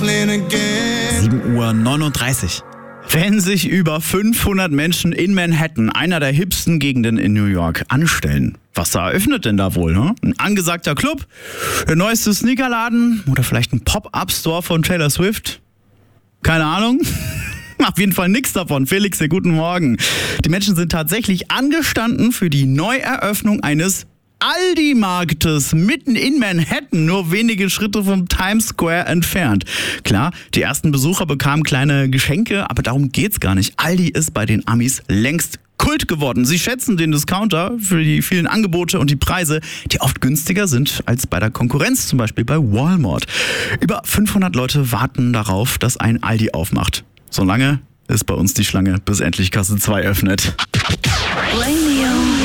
7:39 Uhr. Wenn sich über 500 Menschen in Manhattan, einer der hipsten Gegenden in New York, anstellen, was eröffnet denn da wohl? Ne? Ein angesagter Club, der neueste Sneakerladen oder vielleicht ein Pop-Up-Store von Taylor Swift? Keine Ahnung. Auf jeden Fall nichts davon. Felix, guten Morgen. Die Menschen sind tatsächlich angestanden für die Neueröffnung eines Aldi-Marktes mitten in Manhattan, nur wenige Schritte vom Times Square entfernt. Klar, die ersten Besucher bekamen kleine Geschenke, aber darum geht's gar nicht. Aldi ist bei den Amis längst Kult geworden. Sie schätzen den Discounter für die vielen Angebote und die Preise, die oft günstiger sind als bei der Konkurrenz, zum Beispiel bei Walmart. Über 500 Leute warten darauf, dass ein Aldi aufmacht. So lange ist bei uns die Schlange, bis endlich Kasse 2 öffnet. Radio.